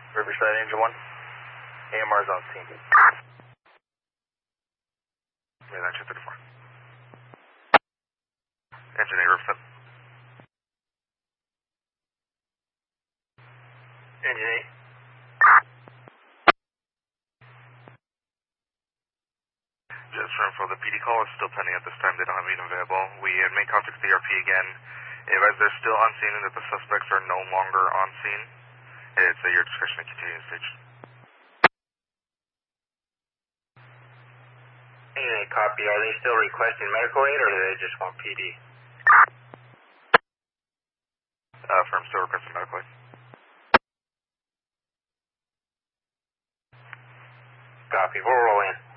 Riverside Engine 1. AMR's on scene. Mainline 234. Engine 8, Riverside. Engine 8. Just for info, the PD call is still pending at this time. They don't have anything available. We may contact the ERP again. If they're still on scene and that the suspects are no longer on scene, it's at your discretion to continue the stage. Engine 8 copy. Are they still requesting medical aid or do they just want PD? Firm still requesting medical aid. Copy. We'll roll in.